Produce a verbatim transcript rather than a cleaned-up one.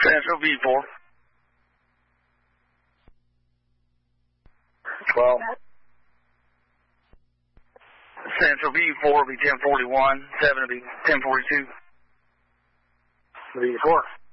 Central V four. twelve. Central V four will be ten forty-one. seven will be ten forty-two. V four.